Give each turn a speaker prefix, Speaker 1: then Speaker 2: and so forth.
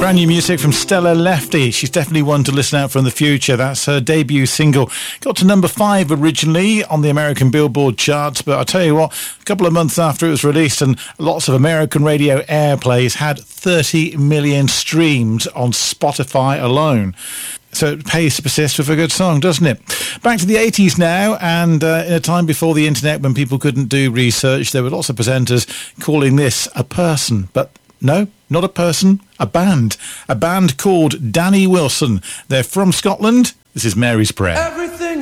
Speaker 1: Brand new music from Stella Lefty. She's definitely one to listen out for in the future. That's her debut single. Got to number 5 originally on the American Billboard charts, but I'll tell you what, a couple of months after it was released and lots of American radio airplays, had 30 million streams on Spotify alone. So it pays to persist with a good song, doesn't it? Back to the 80s now, and in a time before the internet when people couldn't do research, there were lots of presenters calling this a person. But no, not a person, a band. A band called Danny Wilson. They're from Scotland. This is Mary's Prayer.